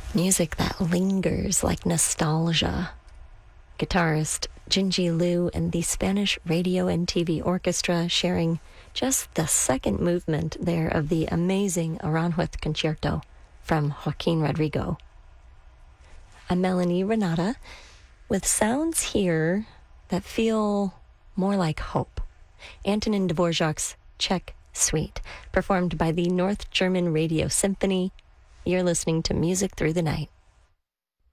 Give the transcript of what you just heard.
Music that lingers like nostalgia. Guitarist Jinji Liu and the Spanish Radio and TV Orchestra sharing just the second movement there of the amazing Aranjuez Concerto from Joaquin Rodrigo. I'm Melanie Renata with sounds here that feel more like hope. Antonin Dvorak's Czech Suite, performed by the North German Radio Symphony. You're listening to Music Through the Night.